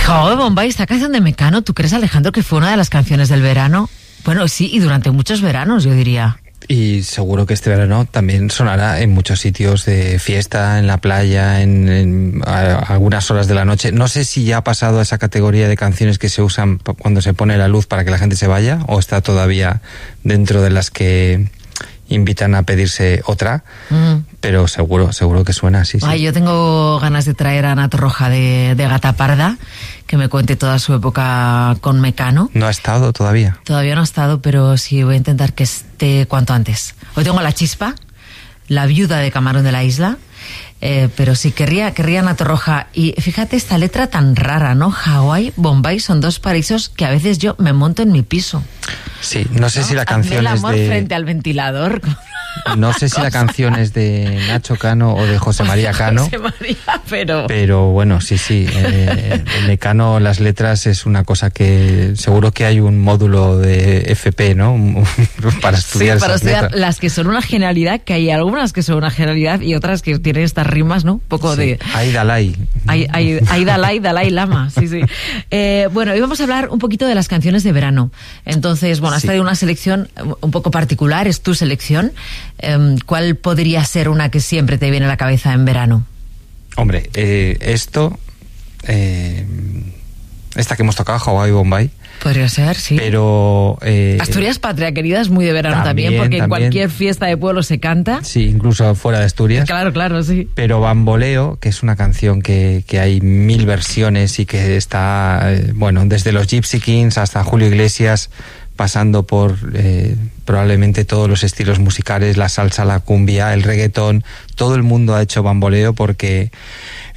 Jao de Bombay, esta canción de Mecano, ¿tú crees, Alejandro, que fue una de las canciones del verano? Bueno, sí, y durante muchos veranos, yo diría. Y seguro que este verano también sonará en muchos sitios de fiesta, en la playa, en algunas horas de la noche. No sé si ya ha pasado a esa categoría de canciones que se usan cuando se pone la luz para que la gente se vaya, o está todavía dentro de las que invitan a pedirse otra, pero seguro que suena, sí. Ay, yo tengo ganas de traer a Ana Torroja de Gata Parda, que me cuente toda su época con Mecano. No ha estado todavía. Todavía no ha estado, pero sí voy a intentar que esté cuanto antes. Hoy tengo a La Chispa, la viuda de Camarón de la Isla, pero sí, querría Ana Torroja. Y fíjate esta letra tan rara, ¿no? Hawái, Bombay son dos paraísos que a veces yo me monto en mi piso. Sí, no sé si la canción es de... frente al ventilador. No sé si la canción es de Nacho Cano o de José María Cano. José María, pero bueno, sí. En Mecano las letras es una cosa que seguro que hay un módulo de FP, ¿no? Para estudiar sí, para estudiar letras. Las que son una genialidad, que hay algunas que son una genialidad y otras que tienen estas rimas, ¿no? Un poco sí. de... Ahí Dalai. Ahí Dalai Lama, sí. Bueno, hoy vamos a hablar un poquito de las canciones de verano. Entonces, bueno, has traído una selección un poco particular, es tu selección. ¿Cuál podría ser una que siempre te viene a la cabeza en verano? Hombre, esta que hemos tocado, Hawái, Bombay. Podría ser, sí. Pero... Asturias Patria Querida es muy de verano también, porque en cualquier fiesta de pueblo se canta. Sí, incluso fuera de Asturias. Claro, sí. Pero Bamboleo, que es una canción que hay 1000 versiones y que está, desde los Gypsy Kings hasta Julio Iglesias, pasando por probablemente todos los estilos musicales, la salsa, la cumbia, el reggaetón, todo el mundo ha hecho Bamboleo porque